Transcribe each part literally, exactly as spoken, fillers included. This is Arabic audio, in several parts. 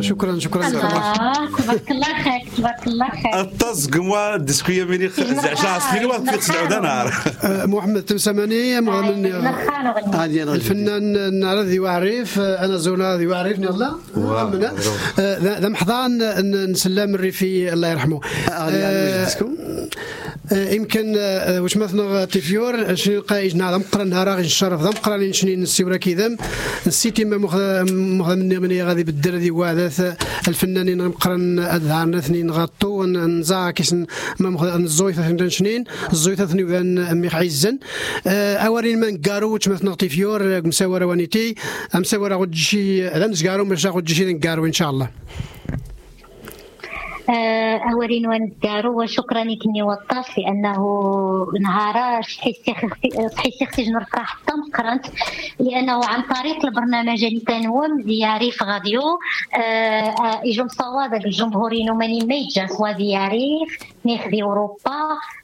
شكرا شكرا تبارك الله خير تبارك الله خير التصقموا ديسكويا مني عشرة سنين وقت في تسعود نهار محمد تمسماني الفنان نعرض ذي وعريف انا زونا ذي وعريفني الله ذا محضان نسلم الريفي الله يرحمه يمكن واش مثلا تيفيور شنو قايج نعم قرا نهار غير الشرف ذم قرا شنو نسيورا كذا السيتي ما مخ مني مني غادي بالدر ذي وهذا الفنانين قرا اذهان اثنين غطو نزا كيس ما مخ الزويثه شنين الزويثه ثني وذن ميخ عزن اورين من قارو واش مثلا تيفيور مساوره وانيتي مساوره غدشي لا نسقارو مش غدشي نقارو ان شاء الله أولين ونقارو وشكرا لكني وطاس لأنه نهار صحيح اختي نرفع حتى مقرنت لأنه عن طريق البرنامج اللي تنوم دياري في غاديو يجم صواد الجمهورين وماني ميجا سوا دياري نخذي أوروبا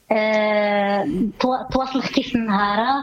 تواصل كيف النهار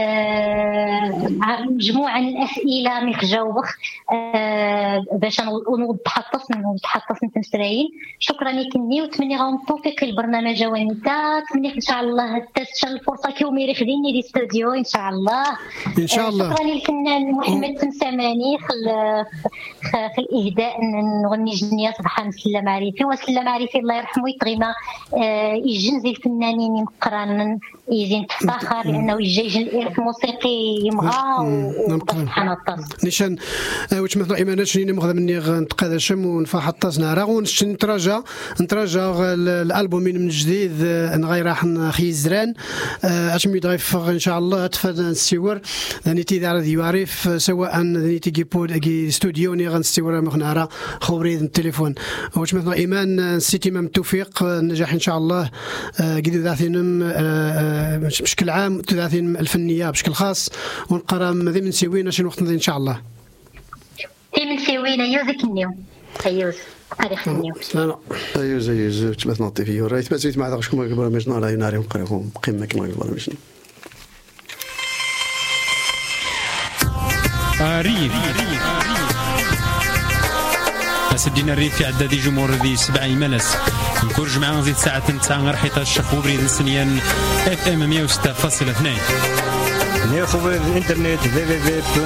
مجموعة من الأسئلة مخجاوبخ باش نوضح التصن نوضح التصن تمسراين شكرا لكني وتمني غاهم التوفيق البرنامج وانتا تمني ان شاء الله تسجل الفرصه كيومي يخديني دي استوديو ان شاء الله ان شاء الله شكرا للفنان محمد تمساماني في الاهداء نغني جنيه صباح نسلم عريفي وسلم عريفي الله يرحمه يطغيما يجنزي الفنانين يمقرن يزين تفتخر لانه يجي الارث الموسيقي يمغى وسبحان الله نيشان واش مثلا ايمانات شنو مغدا مني نتقاد شم ونفاح الطاسنا راه ونتراجع نتراجع الالبوم من جديد نغير راح نخي الزران اش ميضيف ان شاء الله تفاد السيور نيتي دار ذي يعرف سواء نيتي كيبود كي استوديو ني غنستور مخناره خوري التليفون واش مثلا ايمان سيتي مام توفيق النجاح ان شاء الله قيدو ذاتينم بشكل عام ثلاثين الفنيه بشكل خاص ونقرا ذي من سوينا شنو وقت ان شاء الله ذي من سوينا يوزك النيو ايوز تاريخ النيو لا ايوز ايوز تبات نوطي فيه رايت ما زيت مع داك شكون قبل مش نهار يناري نقراهم قيمه كما قبل مش ريف سدينا الريف في عداد جمهور ذي سبع ملس نكرج معنا زيد ساعة تسعة غير حيت الشخو بريد السنيان اف ام مية وستة فاصلة اثنين نيا خبر الانترنت في في في